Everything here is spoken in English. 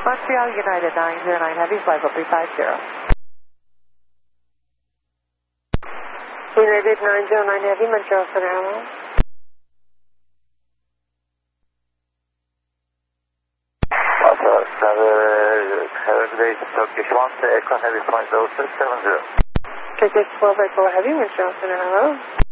Montreal United 909 Heavy, flight 350. United 909 Heavy, Montreal Center, hello. Today, Turkish 1 to Echo Heavy, flight 0670. Turkish 12 Echo Heavy, Montreal Center, hello.